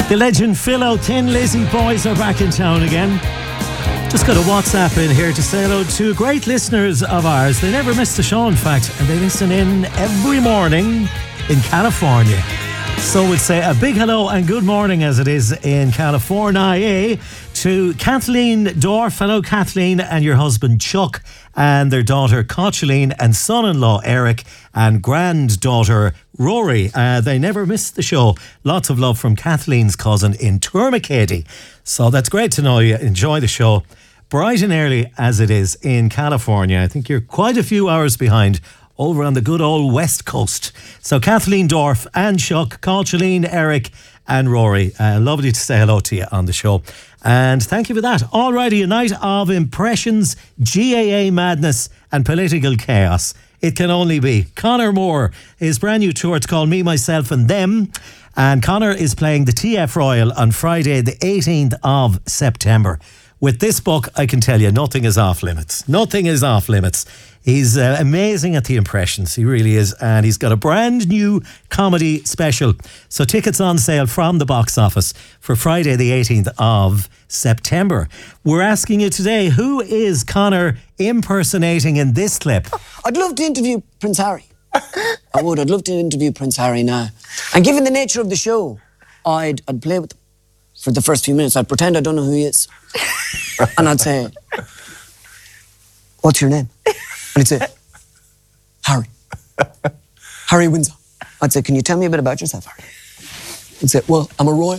The legend Philo, Thin Lizzy boys are back in town again. Just got a WhatsApp in here to say hello to great listeners of ours. They never miss the show, in fact, and they listen in every morning in California. So we'd say a big hello and good morning, as it is in California, to Kathleen Dorff. Hello, Kathleen, and your husband Chuck, and their daughter Cochaline, and son-in-law Eric, and granddaughter Rory. They never miss the show. Lots of love from Kathleen's cousin in Tourmakeady. So that's great to know you enjoy the show. Bright and early as it is in California. I think you're quite a few hours behind over on the good old West Coast. So Kathleen Dorff and Chuck, Cochaline, Eric and Rory. Lovely to say hello to you on the show. And thank you for that. Alrighty, a night of impressions, GAA madness and political chaos. It can only be. Conor Moore, his brand new tour, it's called Me, Myself and Them. And Conor is playing the TF Royal on Friday the 18th of September. With this book, I can tell you, nothing is off limits. Nothing is off limits. He's amazing at the impressions. He really is. And he's got a brand new comedy special. So tickets on sale from the box office for Friday the 18th of September. We're asking you today, who is Conor impersonating in this clip? I'd love to interview Prince Harry. I would. I'd love to interview Prince Harry now. And given the nature of the show, I'd play with him for the first few minutes. I'd pretend I don't know who he is. And I'd say, what's your name? And he'd say, Harry. Harry Windsor. I'd say, can you tell me a bit about yourself, Harry? He'd say, well, I'm a royal.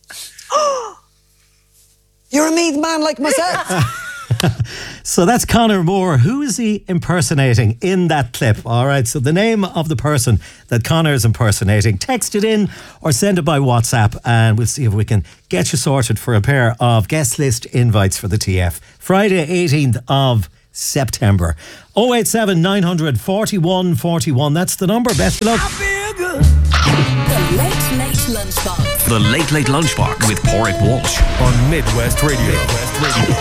You're a meath man like myself. So that's Conor Moore. Who is he impersonating in that clip? All right, so the name of the person that Conor is impersonating, text it in or send it by WhatsApp and we'll see if we can get you sorted for a pair of guest list invites for the TF. Friday 18th of September. 087 900 41 41. That's the number. Best of luck. The Late Late Lunchbox. The Late Late Lunchbox with Porrick Walsh on Midwest Radio.